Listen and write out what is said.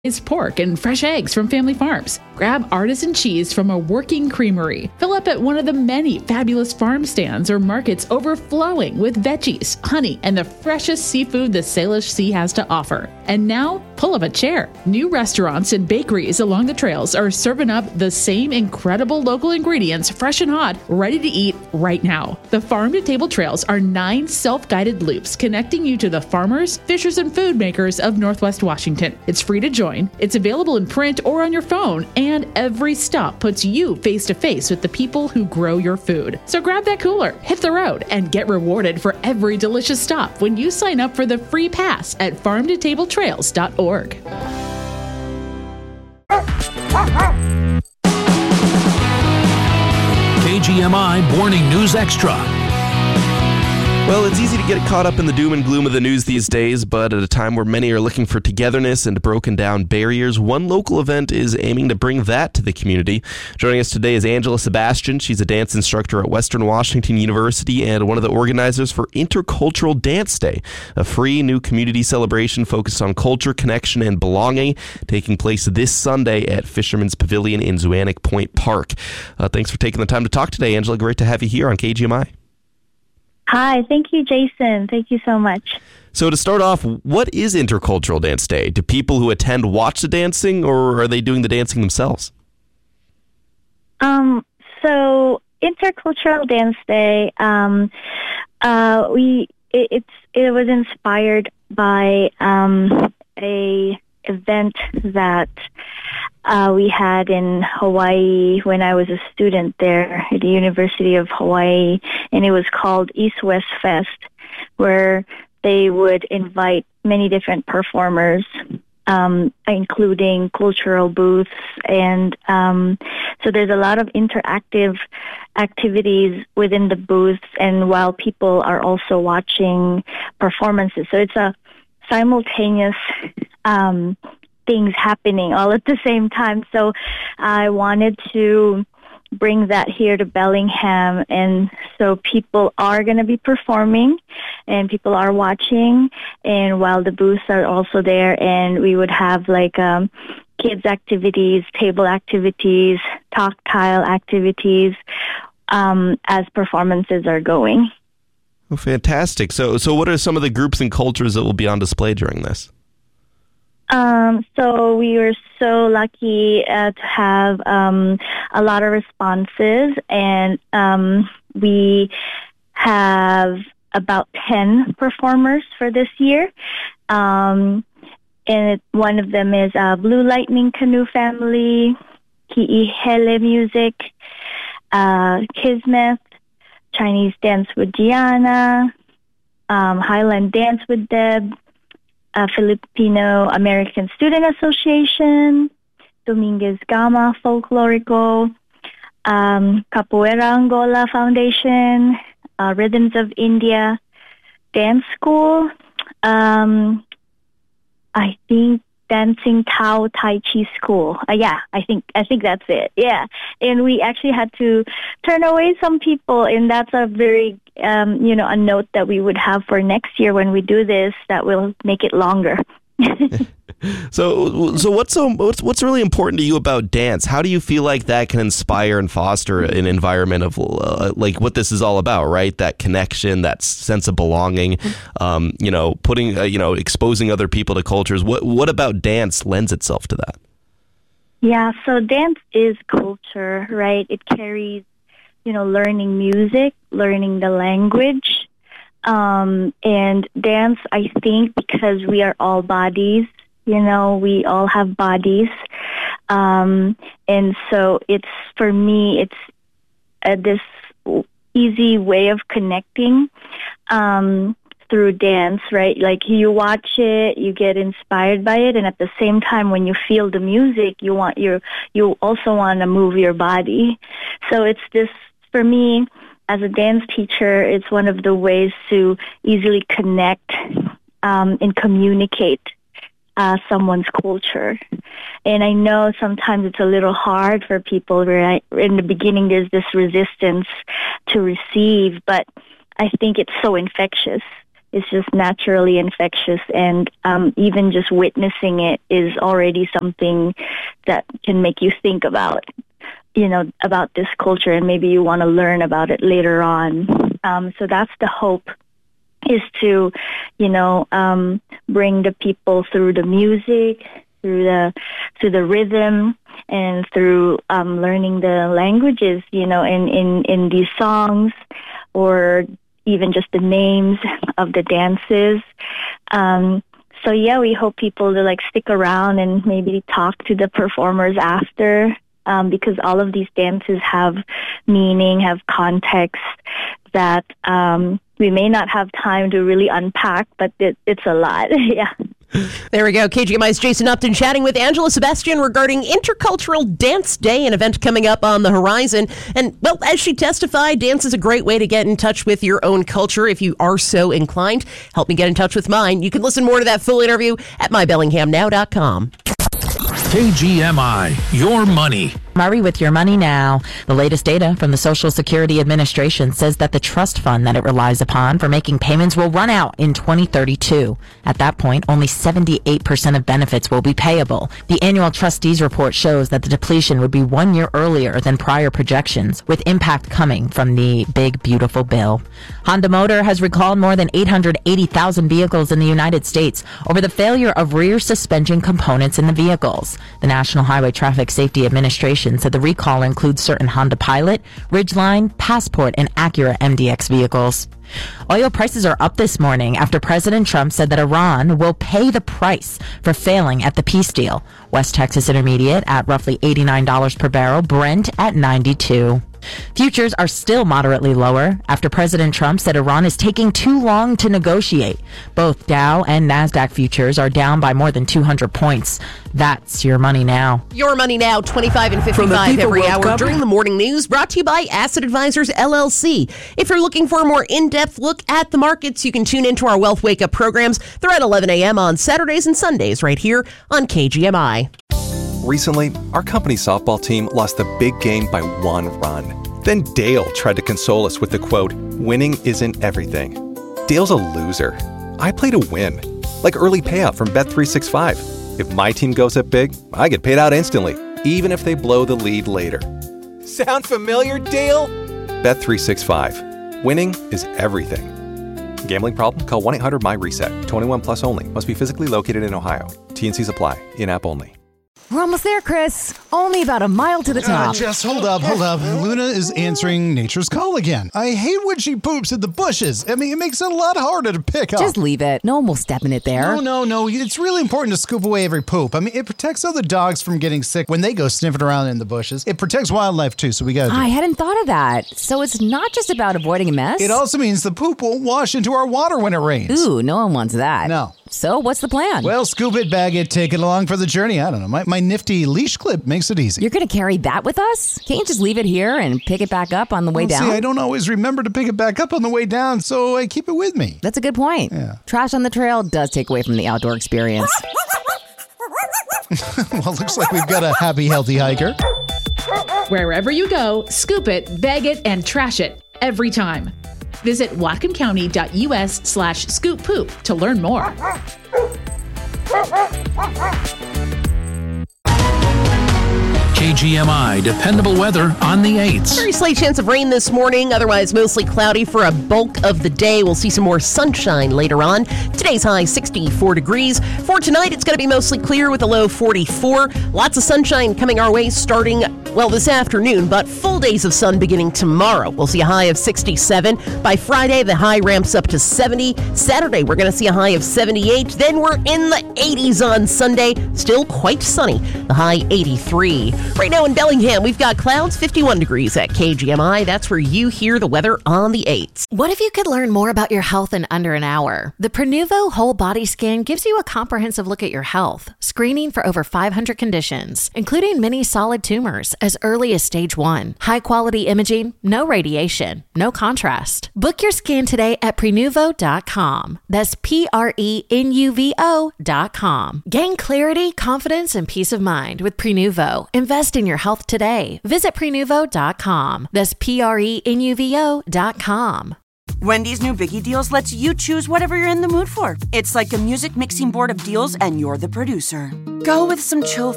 Is pork and fresh eggs from family farms. Grab artisan cheese from a working creamery. Fill up at one of the many fabulous farm stands or markets overflowing with veggies, honey, and the freshest seafood the Salish Sea has to offer. And now, pull up a chair. New restaurants and bakeries along the trails are serving up the same incredible local ingredients, fresh and hot, ready to eat right now. The Farm to Table Trails are 9 self-guided loops connecting you to the farmers, fishers, and food makers of Northwest Washington. It's free to join. It's available in print or on your phone, and every stop puts you face to face with the people who grow your food. So grab that cooler, hit the road, and get rewarded for every delicious stop when you sign up for the free pass at farmtotabletrails.org. KGMI Morning News Extra. Well, it's easy to get caught up in the doom and gloom of the news these days, but at a time where many are looking for togetherness and broken down barriers, one local event is aiming to bring that to the community. Joining us today is Angela Sebastian. She's a dance instructor at Western Washington University and one of the organizers for Intercultural Dance Day, a free new community celebration focused on culture, connection, and belonging, taking place this Sunday at Fisherman's Pavilion in Zwannig Point Park. Thanks for taking the time to talk today, Angela. Great to have you here on KGMI. Hi, thank you, Jason. Thank you so much. So to start off, what is Intercultural Dance Day? Do people who attend watch the dancing, or are they doing the dancing themselves? So Intercultural Dance Day, it was inspired by a event that we had in Hawaii when I was a student there at the University of Hawaii, and it was called East-West Fest, where they would invite many different performers, including cultural booths, and so there's a lot of interactive activities within the booths, and while people are also watching performances. So it's a simultaneous things happening all at the same time. So I wanted to bring that here to Bellingham, and so people are going to be performing and people are watching, and while the booths are also there, and we would have like kids activities, table activities, tactile activities as performances are going. Oh, fantastic. So what are some of the groups and cultures that will be on display during this? So we were so lucky to have a lot of responses, and we have about 10 performers for this year. And one of them is Blue Lightning Canoe Family, Ki'ihele Music, Kismet, Chinese Dance with Gianna, Highland Dance with Deb, Filipino American Student Association, Dominguez Gama Folklorico, Capoeira Angola Foundation, Rhythms of India Dance School, I think Dancing Tao Tai Chi School. I think that's it. Yeah. And we actually had to turn away some people, and that's a very, a note that we would have for next year when we do this, that will make it longer. So what's really important to you about dance? How do you feel like that can inspire and foster an environment of like what this is all about, right? That connection, that sense of belonging, putting, exposing other people to cultures. What about dance lends itself to that? Yeah, so dance is culture, right? It carries, learning music, learning the language, and dance, I think, because we are all bodies, we all have bodies. And so for me, it's this easy way of connecting through dance, right? Like you watch it, you get inspired by it, and at the same time, when you feel the music, you also want to move your body. So it's this, for me, as a dance teacher, it's one of the ways to easily connect and communicate someone's culture. And I know sometimes it's a little hard for people, right? In the beginning, there's this resistance to receive, but I think it's so infectious. it's just naturally infectious, and even just witnessing it is already something that can make you think about, about this culture, and maybe you want to learn about it later on. So that's the hope, is to, bring the people through the music, through the rhythm, and through learning the languages, in these songs, or even just the names of the dances. So yeah, we hope people to stick around and maybe talk to the performers after, because all of these dances have meaning, have context that we may not have time to really unpack, but it's a lot. Yeah. There we go. KGMI's Jason Upton chatting with Angela Sebastian regarding Intercultural Dance Day, an event coming up on the horizon. And, well, as she testified, dance is a great way to get in touch with your own culture if you are so inclined. Help me get in touch with mine. You can listen more to that full interview at mybellinghamnow.com. KGMI, your money. Murray with Your Money Now. The latest data from the Social Security Administration says that the trust fund that it relies upon for making payments will run out in 2032. At that point, only 78% of benefits will be payable. The annual trustees report shows that the depletion would be 1 year earlier than prior projections, with impact coming from the big, beautiful bill. Honda Motor has recalled more than 880,000 vehicles in the United States over the failure of rear suspension components in the vehicles. The National Highway Traffic Safety Administration said the recall includes certain Honda Pilot, Ridgeline, Passport, and Acura MDX vehicles. Oil prices are up this morning after President Trump said that Iran will pay the price for failing at the peace deal. West Texas Intermediate at roughly $89 per barrel, Brent at $92. Futures are still moderately lower after President Trump said Iran is taking too long to negotiate. Both Dow and NASDAQ futures are down by more than 200 points. That's Your Money Now. Your Money Now, 25 and 55 every hour during the morning news, brought to you by Asset Advisors, LLC. If you're looking for a more in-depth look at the markets, you can tune into our Wealth Wake Up programs. They're at 11 a.m. on Saturdays and Sundays right here on KGMI. Recently, our company's softball team lost the big game by 1 run. Then Dale tried to console us with the quote, "Winning isn't everything." Dale's a loser. I play to win, like early payout from Bet365. If my team goes up big, I get paid out instantly, even if they blow the lead later. Sound familiar, Dale? Bet365. Winning is everything. Gambling problem? Call 1-800-MY-RESET. 21 plus only. Must be physically located in Ohio. T&Cs apply. In-app only. We're almost there, Chris. Only about a mile to the top. Just hold up. Luna is answering nature's call again. I hate when she poops in the bushes. I mean, it makes it a lot harder to pick up. Just leave it. No one will step in it there. No. It's really important to scoop away every poop. I mean, it protects other dogs from getting sick when they go sniffing around in the bushes. It protects wildlife, too, so we gotta do I hadn't thought of that. So it's not just about avoiding a mess? It also means the poop won't wash into our water when it rains. Ooh, no one wants that. No. So what's the plan? Well, scoop it, bag it, take it along for the journey. I don't know. My nifty leash clip makes it easy. You're going to carry that with us? Can't you just leave it here and pick it back up on the way down? See, I don't always remember to pick it back up on the way down, so I keep it with me. That's a good point. Yeah. Trash on the trail does take away from the outdoor experience. Well, looks like we've got a happy, healthy hiker. Wherever you go, scoop it, bag it, and trash it every time. Visit whatcomcounty.us/scooppoop to learn more. KGMI, dependable weather on the 8s. Very slight chance of rain this morning, otherwise mostly cloudy for a bulk of the day. We'll see some more sunshine later on. Today's high 64 degrees. For tonight, it's going to be mostly clear with a low 44. Lots of sunshine coming our way starting, this afternoon, but full days of sun beginning tomorrow. We'll see a high of 67. By Friday, the high ramps up to 70. Saturday, we're going to see a high of 78. Then we're in the 80s on Sunday. Still quite sunny. The high 83. Right now in Bellingham, we've got clouds, 51 degrees at KGMI. That's where you hear the weather on the 8s. What if you could learn more about your health in under an hour? The Prenuvo Whole Body Scan gives you a comprehensive look at your health, screening for over 500 conditions, including many solid tumors as early as stage 1. High-quality imaging, no radiation, no contrast. Book your scan today at Prenuvo.com. That's Prenuvo.com. Gain clarity, confidence, and peace of mind with Prenuvo. Invest in your health today. Visit Prenuvo.com. That's Prenuvo.com. Wendy's new Biggie Deals lets you choose whatever you're in the mood for. It's like a music mixing board of deals, and you're the producer. Go with some chill